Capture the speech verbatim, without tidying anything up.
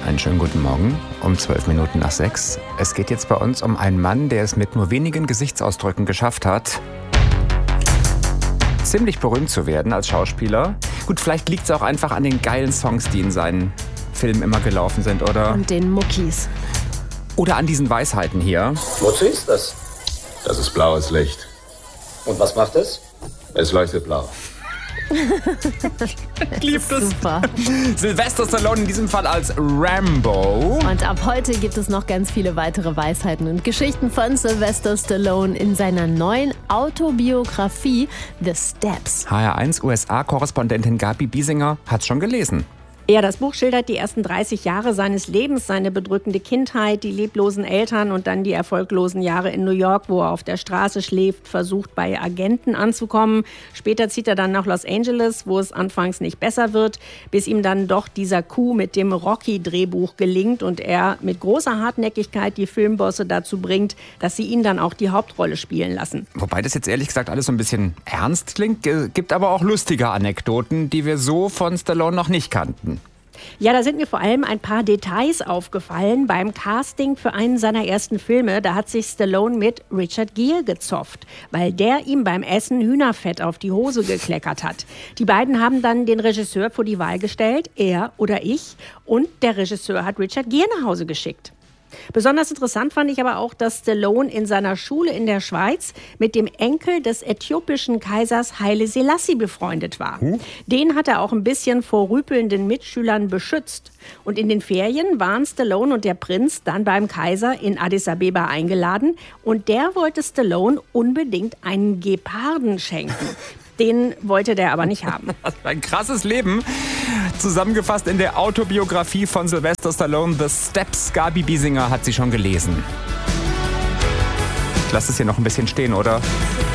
Einen schönen guten Morgen um zwölf Minuten nach sechs. Es geht jetzt bei uns um einen Mann, der es mit nur wenigen Gesichtsausdrücken geschafft hat, ziemlich berühmt zu werden als Schauspieler. Gut, vielleicht liegt es auch einfach an den geilen Songs, die in seinen Filmen immer gelaufen sind, oder? Und den Muckis. Oder an diesen Weisheiten hier. Wozu ist das? Das ist blaues Licht. Und was macht es? Es leuchtet blau. Liebt es. Super. Sylvester Stallone in diesem Fall als Rambo. Und ab heute gibt es noch ganz viele weitere Weisheiten und Geschichten von Sylvester Stallone in seiner neuen Autobiografie The Steps. H R eins U S A-Korrespondentin Gabi Biesinger hat's schon gelesen. Ja, das Buch schildert die ersten dreißig Jahre seines Lebens, seine bedrückende Kindheit, die leblosen Eltern und dann die erfolglosen Jahre in New York, wo er auf der Straße schläft, versucht bei Agenten anzukommen. Später zieht er dann nach Los Angeles, wo es anfangs nicht besser wird, bis ihm dann doch dieser Coup mit dem Rocky-Drehbuch gelingt und er mit großer Hartnäckigkeit die Filmbosse dazu bringt, dass sie ihn dann auch die Hauptrolle spielen lassen. Wobei das jetzt ehrlich gesagt alles so ein bisschen ernst klingt, gibt aber auch lustige Anekdoten, die wir so von Stallone noch nicht kannten. Ja, da sind mir vor allem ein paar Details aufgefallen beim Casting für einen seiner ersten Filme. Da hat sich Stallone mit Richard Gere gezofft, weil der ihm beim Essen Hühnerfett auf die Hose gekleckert hat. Die beiden haben dann den Regisseur vor die Wahl gestellt, er oder ich. Und der Regisseur hat Richard Gere nach Hause geschickt. Besonders interessant fand ich aber auch, dass Stallone in seiner Schule in der Schweiz mit dem Enkel des äthiopischen Kaisers Haile Selassie befreundet war. Hm? Den hat er auch ein bisschen vor rüpelnden Mitschülern beschützt. Und in den Ferien waren Stallone und der Prinz dann beim Kaiser in Addis Abeba eingeladen. Und der wollte Stallone unbedingt einen Geparden schenken. Den wollte der aber nicht haben. Ein krasses Leben. Zusammengefasst in der Autobiografie von Sylvester Stallone, The Steps. Gabi Biesinger hat sie schon gelesen. Ich lasse es hier noch ein bisschen stehen, oder?